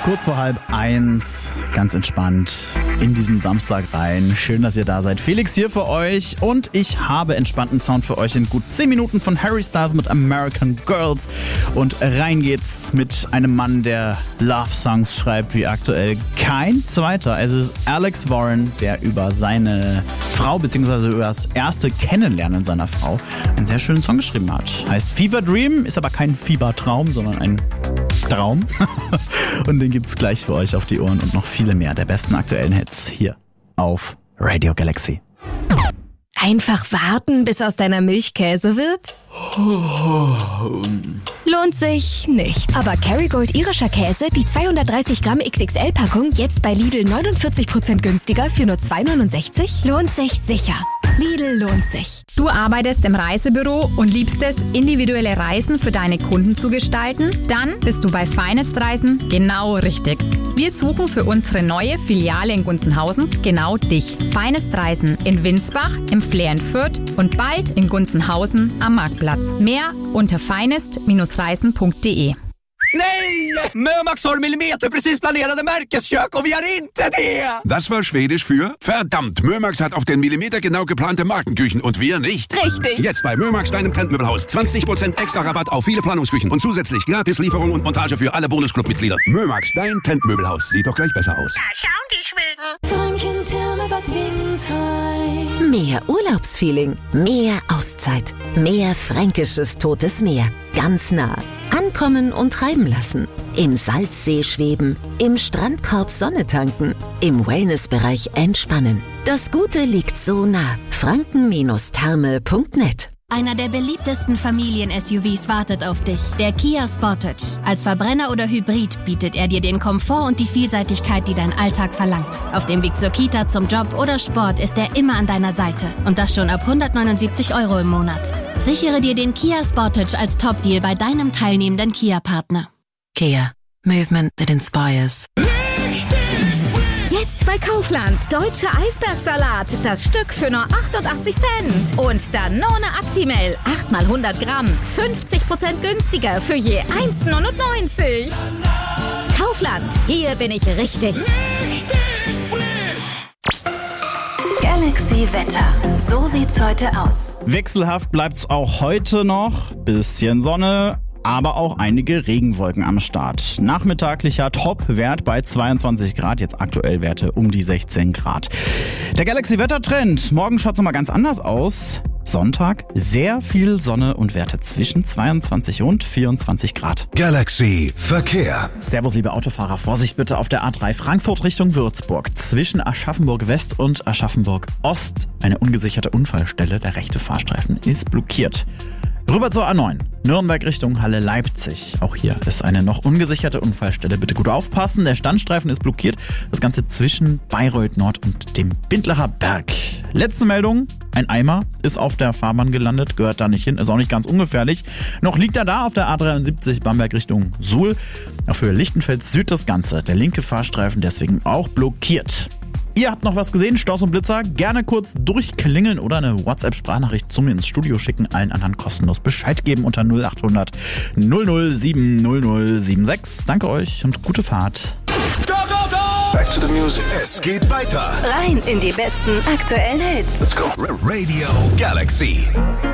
Kurz vor 12:30, ganz entspannt in diesen Samstag rein. Schön, dass ihr da seid. Felix hier für euch und ich habe entspannten Sound für euch in gut 10 Minuten von Harry Styles mit American Girls. Und rein geht's mit einem Mann, der Love-Songs schreibt wie aktuell kein zweiter. Also es ist Alex Warren, der über seine Frau bzw. über das erste Kennenlernen seiner Frau einen sehr schönen Song geschrieben hat. Heißt Fever Dream, ist aber kein Fiebertraum, sondern ein Traum. Und den gibt's gleich für euch auf die Ohren und noch viele mehr der besten aktuellen Hits hier auf Radio Galaxy. Einfach warten, bis aus deiner Milch Käse wird? Lohnt sich nicht. Aber Kerrygold irischer Käse, die 230 Gramm XXL-Packung, jetzt bei Lidl 49% günstiger für nur 2,69? Lohnt sich sicher. Lidl lohnt sich. Du arbeitest im Reisebüro und liebst es, individuelle Reisen für deine Kunden zu gestalten? Dann bist du bei Finest Reisen genau richtig. Wir suchen für unsere neue Filiale in Gunzenhausen genau dich. Finest Reisen in Winsbach, im Flair in Fürth und bald in Gunzenhausen am Marktplatz. Mehr unter finest-reisen.de. Nej! Mömax har Millimeter precis planerade märkeskök och vi har inte det! Das war Schwedisch für verdammt, Mömax hat auf den Millimeter genau geplante Markenküchen und wir nicht. Richtig. Jetzt bei Mömax, deinem Trendmöbelhaus. 20% extra Rabatt auf viele Planungsküchen und zusätzlich gratis Lieferung und Montage für alle Bonusclub-Mitglieder. Mömax, dein Trendmöbelhaus. Sieht doch gleich besser aus. Da schauen die Schweden. Mehr Urlaubsfeeling, mehr Auszeit, mehr fränkisches Totes Meer. Ganz nah. Ankommen und treiben lassen. Im Salzsee schweben, im Strandkorb Sonne tanken, im Wellnessbereich entspannen. Das Gute liegt so nah. franken-therme.net. Einer der beliebtesten Familien-SUVs wartet auf dich. Der Kia Sportage. Als Verbrenner oder Hybrid bietet er dir den Komfort und die Vielseitigkeit, die dein Alltag verlangt. Auf dem Weg zur Kita, zum Job oder Sport ist er immer an deiner Seite. Und das schon ab 179 € im Monat. Sichere dir den Kia Sportage als Top-Deal bei deinem teilnehmenden Kia-Partner. Kia. Movement that inspires. Jetzt bei Kaufland. Deutscher Eisbergsalat. Das Stück für nur 88 Cent. Und Danone Actimel. 8 mal 100 Gramm. 50% günstiger für je 1,99. Kaufland. Hier bin ich richtig. Galaxy Wetter. So sieht's heute aus. Wechselhaft bleibt's auch heute noch. Bisschen Sonne, aber auch einige Regenwolken am Start. Nachmittaglicher Top-Wert bei 22 Grad, jetzt aktuell Werte um die 16 Grad. Der Galaxy-Wettertrend. Morgen schaut's nochmal ganz anders aus. Sonntag sehr viel Sonne und Werte zwischen 22 und 24 Grad. Galaxy Verkehr. Servus, liebe Autofahrer. Vorsicht bitte auf der A3 Frankfurt Richtung Würzburg. Zwischen Aschaffenburg West und Aschaffenburg Ost eine ungesicherte Unfallstelle. Der rechte Fahrstreifen ist blockiert. Rüber zur A9. Nürnberg Richtung Halle Leipzig. Auch hier ist eine noch ungesicherte Unfallstelle. Bitte gut aufpassen. Der Standstreifen ist blockiert. Das Ganze zwischen Bayreuth Nord und dem Bindlacher Berg. Letzte Meldung. Ein Eimer ist auf der Fahrbahn gelandet. Gehört da nicht hin. Ist auch nicht ganz ungefährlich. Noch liegt er da auf der A73 Bamberg Richtung Suhl. Auf Höhe Lichtenfeld Süd das Ganze. Der linke Fahrstreifen deswegen auch blockiert. Ihr habt noch was gesehen, Staus und Blitzer, gerne kurz durchklingeln oder eine WhatsApp-Sprachnachricht zu mir ins Studio schicken, allen anderen kostenlos Bescheid geben unter 0800 007 0076. Danke euch und gute Fahrt. Go, go, go! Back to the music. Es geht weiter. Rein in die besten aktuellen Hits. Let's go. Radio Galaxy.